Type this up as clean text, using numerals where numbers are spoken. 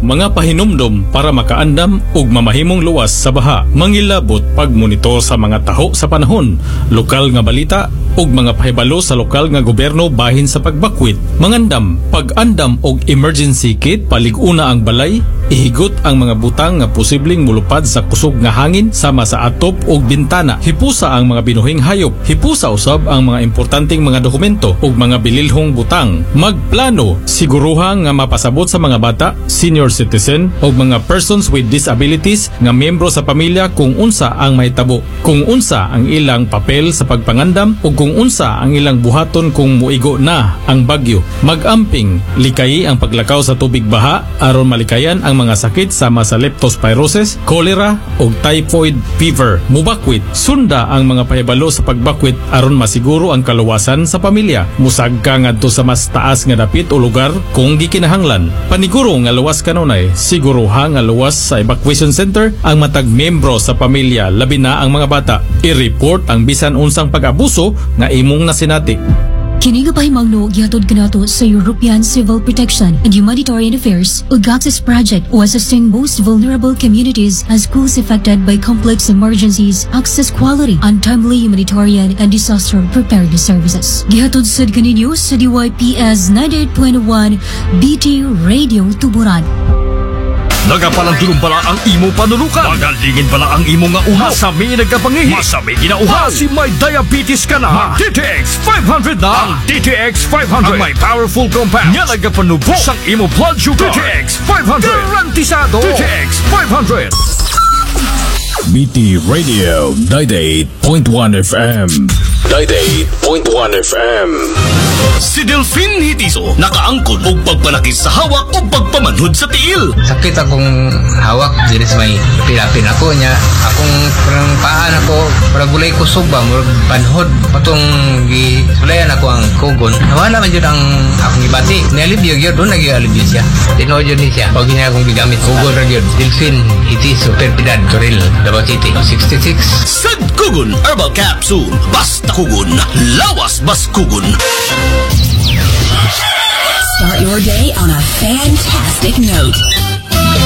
mga pahinumdom para makaandam ug mamahimong luwas sa baha, mangilabot pagmonitor sa mga taho sa panahon, lokal nga balita ug mga pahibalo sa lokal nga gobyerno bahin sa pagbakwit, mangandam, pag-andam og emergency kit, palig-una ang balay, ihigot ang mga butang nga posibleng mulupad sa kusog nga hangin sama sa atop ug bintana, hipusa ang mga binuhing hayop, hipusa usab ang mga importanteng mga dokumento ug mga bililhong butang, magplano, siguruha nga mapasabot sa mga bata, senior citizen ug mga persons with disabilities nga miyembro sa pamilya kung unsa ang mahitabo, kung unsa ang ilang papel sa pagpangandam ug kung unsa ang ilang buhaton kung muigo na ang bagyo. Mag-amping, likayi ang paglakaw sa tubig baha aron malikayan ang mga sakit sama sa leptospirosis, cholera ug typhoid fever. Mubakwit, sunda ang mga pahibalo sa pagbakwit aron masiguro ang kaluwasan sa pamilya. Musagka ngadto sa mas taas nga dapit o lugar kung gikinahanglan. Paniguro nga luwas kanunay, siguruha nga luwas sa evacuation center ang matag miyembro sa pamilya, labi na ang mga bata. I-report ang bisan unsang pag-abuso nga imong nasinati. Kini nga pahimangno gihatod kanato sa European Civil Protection and Humanitarian Affairs ug Access Project o assisting most vulnerable communities as schools affected by complex emergencies, access quality, untimely humanitarian and disaster preparedness services. Gihatod sad kaninyo sa DYPS 98.1 BT Radio Tuburan. Nagapalandulong pala ang imo panulukan. Magalingin pala ang imo nga uhaw. Masami nagkapangihi. Masami ginauhaw. Si may diabetes ka na. DTX 500 na. Ang DTX 500. Ang may powerful compounds. Nga nagapanubo sang imo blood sugar. DTX 500. Garantisado. DTX 500. BT Radio 98.1 FM. 98.1 FM. Si Delphine Hitiso nakaangkon og pagpanakis sa hawak o pagpamanhod sa tiil. Sakit akong hawak, dili sa may pilapin ako niya. Akong parang paan ako, parang gulay kusog ba, murag panhod. Patong gisulayan ako ang kugon. Nawala man yun ang akong ibati. Nialibyo yun, doon nag-ialibyo siya. Tinood yun siya. Pag niya akong gigamit, kugon rin yun. Delphine Hitiso, Perpidad, Toril, Davao City, 66. Sad Kugon Herbal Capsule. Basta kugon, lawas bas kugon. Start your day on a fantastic note.